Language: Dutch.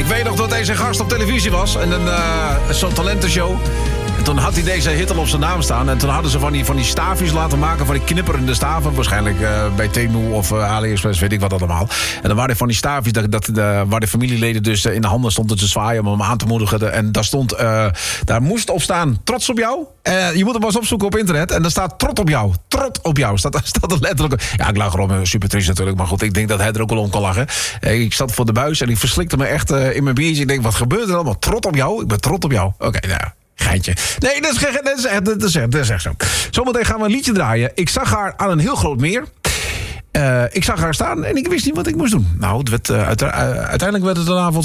Ik weet nog dat deze gast op televisie was. En zo'n talentenshow. En toen had hij deze hit al op zijn naam staan. En toen hadden ze van die staafjes laten maken. Van die knipperende staven. Waarschijnlijk bij Temu of AliExpress, weet ik wat allemaal. En dan waren van die staafjes waar de familieleden dus in de handen stonden te zwaaien om hem aan te moedigen. En daar stond, daar moest op staan, trots op jou. Je moet hem maar eens opzoeken op internet. En daar staat trot op jou. Trot op jou. Staat er letterlijk op. Ja, ik lag erom, super triest natuurlijk. Maar goed, ik denk dat hij er ook wel om kon lachen. Ik zat voor de buis en ik verslikte me echt in mijn biertje. Ik denk, wat gebeurt er allemaal? Trot op jou? Ik ben trot op jou. Oké, nou ja. Geintje. Nee, dat is echt zo. Zometeen gaan we een liedje draaien. Ik zag haar aan een heel groot meer. Ik zag haar staan en ik wist niet wat ik moest doen. Nou, uiteindelijk werd het een avond